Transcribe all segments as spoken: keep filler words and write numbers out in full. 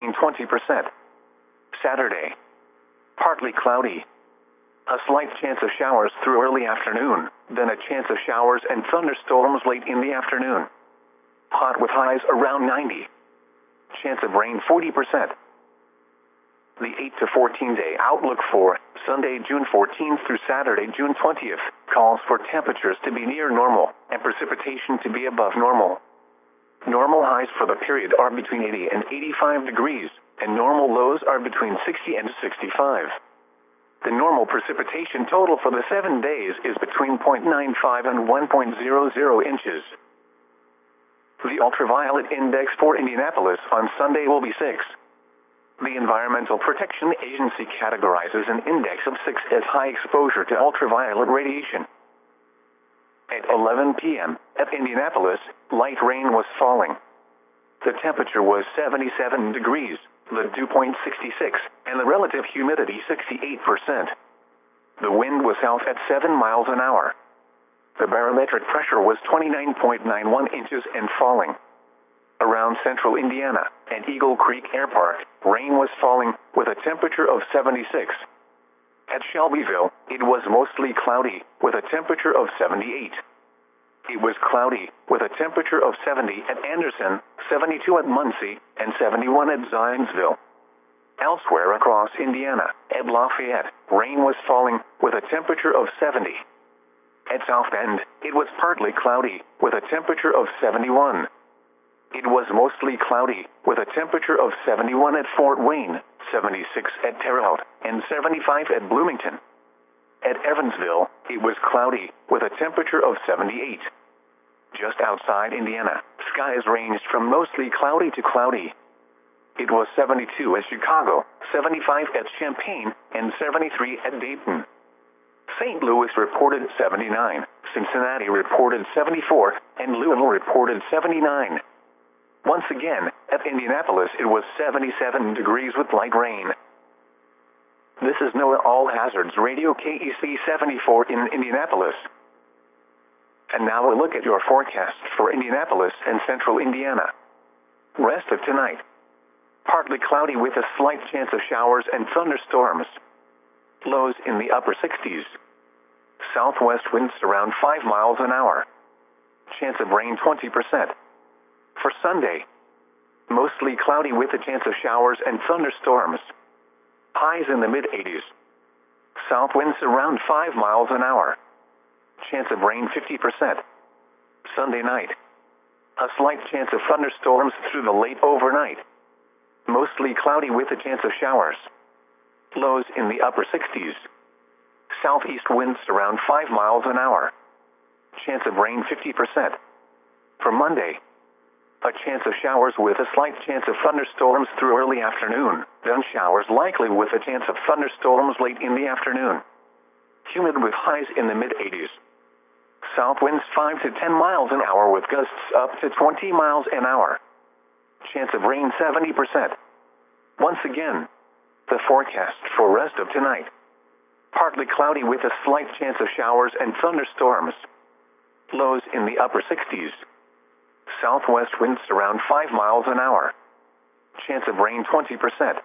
twenty percent. Saturday, partly cloudy. A slight chance of showers through early afternoon, then a chance of showers and thunderstorms late in the afternoon. Hot with highs around ninety. Chance of rain forty percent. The eight to fourteen day outlook for Sunday, June fourteenth through Saturday, June twentieth, calls for temperatures to be near normal and precipitation to be above normal. Normal highs for the period are between eighty and eighty-five degrees, and normal lows are between sixty and sixty-five. The normal precipitation total for the seven days is between zero point nine five and one point zero zero inches. The ultraviolet index for Indianapolis on Sunday will be six. The Environmental Protection Agency categorizes an index of six as high exposure to ultraviolet radiation. At eleven p m at Indianapolis, light rain was falling. The temperature was seventy-seven degrees, the dew point sixty-six, and the relative humidity sixty-eight percent. The wind was south at seven miles an hour. The barometric pressure was twenty-nine point nine one inches and falling. Around central Indiana and Eagle Creek Air Park, rain was falling with a temperature of seventy-six. At Shelbyville, it was mostly cloudy with a temperature of seventy-eight. It was cloudy with a temperature of seventy at Anderson, seventy-two at Muncie, and seventy-one at Zionsville. Elsewhere across Indiana, at Lafayette, rain was falling with a temperature of seventy. At South Bend, it was partly cloudy with a temperature of seventy-one. It was mostly cloudy with a temperature of seventy-one at Fort Wayne, seventy-six at Terre Haute, and seventy-five at Bloomington. At Evansville, it was cloudy with a temperature of seventy-eight. Just outside Indiana, skies ranged from mostly cloudy to cloudy. It was seventy-two at Chicago, seventy-five at Champaign, and seventy-three at Dayton. Saint Louis reported seventy-nine, Cincinnati reported seventy-four, and Louisville reported seventy-nine. Once again, at Indianapolis it was seventy-seven degrees with light rain. This is NOAA All Hazards Radio K E C seventy-four in Indianapolis. And now a look at your forecast for Indianapolis and central Indiana. Rest of tonight. Partly cloudy with a slight chance of showers and thunderstorms. Lows in the upper sixties. Southwest winds around five miles an hour. Chance of rain twenty percent. For Sunday, mostly cloudy with a chance of showers and thunderstorms. Highs in the mid-eighties. South winds around five miles an hour. Chance of rain fifty percent. Sunday night, a slight chance of thunderstorms through the late overnight. Mostly cloudy with a chance of showers. Lows in the upper sixties. Southeast winds around five miles an hour. Chance of rain fifty percent. For Monday, a chance of showers with a slight chance of thunderstorms through early afternoon, then showers likely with a chance of thunderstorms late in the afternoon. Humid with highs in the mid-eighties. South winds five to ten miles an hour with gusts up to twenty miles an hour. Chance of rain seventy percent. Once again, the forecast for rest of tonight. Partly cloudy with a slight chance of showers and thunderstorms. Lows in the upper sixties. Southwest winds around five miles an hour. Chance of rain twenty percent.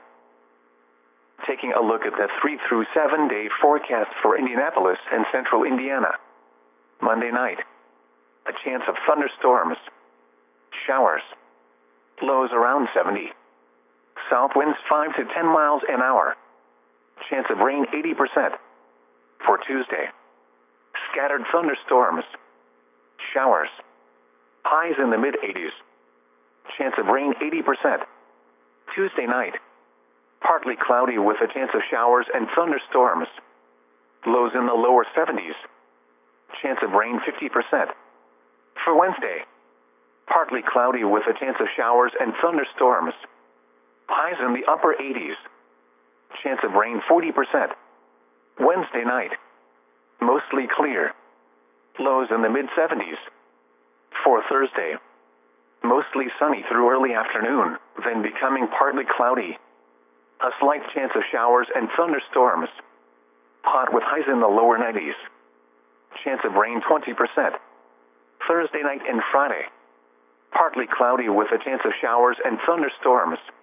Taking a look at the three through seven day forecast for Indianapolis and central Indiana. Monday night, a chance of thunderstorms. Showers. Lows around seventy. South winds five to ten miles an hour. Chance of rain eighty percent. For Tuesday, scattered thunderstorms. Showers. Highs in the mid-eighties. Chance of rain eighty percent. Tuesday night, partly cloudy with a chance of showers and thunderstorms. Lows in the lower seventies. Chance of rain fifty percent. For Wednesday, partly cloudy with a chance of showers and thunderstorms. Highs in the upper eighties. Chance of rain forty percent. Wednesday night, mostly clear. Lows in the mid-seventies. For Thursday, mostly sunny through early afternoon, then becoming partly cloudy. A slight chance of showers and thunderstorms. Hot with highs in the lower nineties. Chance of rain twenty percent. Thursday night and Friday, partly cloudy with a chance of showers and thunderstorms.